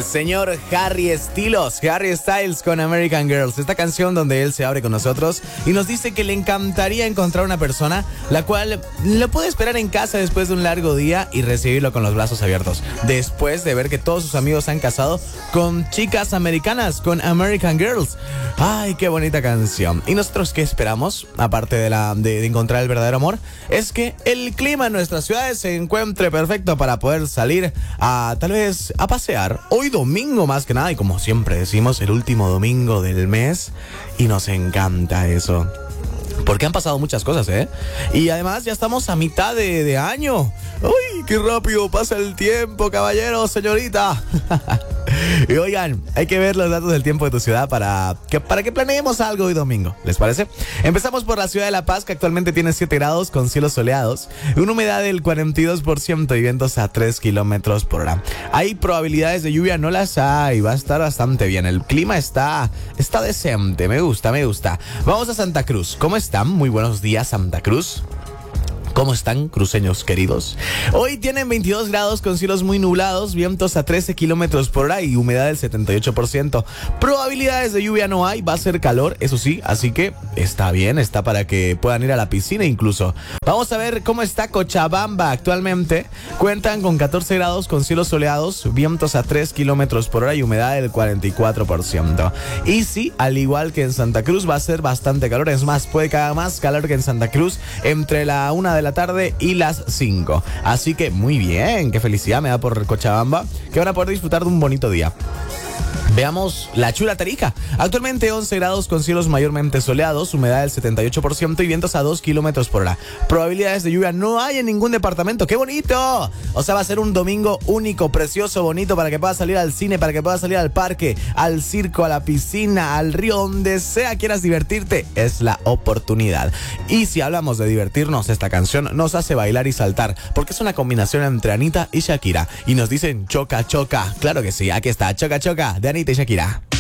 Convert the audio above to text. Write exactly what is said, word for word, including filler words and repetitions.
el señor Harry Styles, Harry Styles con American Girls, esta canción donde él se abre con nosotros y nos dice que le encantaría encontrar una persona la cual lo puede esperar en casa después de un largo día y recibirlo con los brazos abiertos, después de ver que todos sus amigos se han casado con chicas americanas, con American Girls. Ay, qué bonita canción. ¿Y nosotros qué esperamos? Aparte de, la, de, de encontrar el verdadero amor, es que el clima en nuestras ciudades se encuentre perfecto para poder salir a tal vez a pasear. Hoy domingo más que nada, y como siempre decimos, el último domingo del mes, y nos encanta eso. Porque han pasado muchas cosas, ¿eh? Y además ya estamos a mitad de, de año. ¡Uy, qué rápido pasa el tiempo, caballero, señorita! Y oigan, hay que ver los datos del tiempo de tu ciudad para que, para que planeemos algo hoy domingo, ¿les parece? Empezamos por la ciudad de La Paz, que actualmente tiene siete grados con cielos soleados, una humedad del cuarenta y dos por ciento y vientos a tres kilómetros por hora. ¿Hay probabilidades de lluvia? No las hay, va a estar bastante bien. El clima está, está decente, me gusta, me gusta. Vamos a Santa Cruz. ¿Cómo están? Muy buenos días, Santa Cruz. ¿Cómo están, cruceños queridos? Hoy tienen veintidós grados con cielos muy nublados, vientos a trece kilómetros por hora y humedad del setenta y ocho por ciento. Probabilidades de lluvia no hay, va a ser calor, eso sí, así que está bien, está para que puedan ir a la piscina incluso. Vamos a ver cómo está Cochabamba actualmente. Cuentan con catorce grados con cielos soleados, vientos a tres kilómetros por hora y humedad del cuarenta y cuatro por ciento. Y sí, al igual que en Santa Cruz, va a ser bastante calor. Es más, puede que haga más calor que en Santa Cruz entre la una de la tarde y las cinco. Así que muy bien, qué felicidad me da por Cochabamba, que van a poder disfrutar de un bonito día. Veamos la chula Tarija. Actualmente once grados con cielos mayormente soleados, humedad del setenta y ocho por ciento y vientos a dos kilómetros por hora. Probabilidades de lluvia no hay en ningún departamento. ¡Qué bonito! O sea, va a ser un domingo único, precioso, bonito, para que puedas salir al cine, para que puedas salir al parque, al circo, a la piscina, al río, donde sea quieras divertirte. Es la oportunidad. Y si hablamos de divertirnos, esta canción nos hace bailar y saltar, porque es una combinación entre Anita y Shakira. Y nos dicen choca, choca. Claro que sí, aquí está, choca, choca, de Anita y Shakira.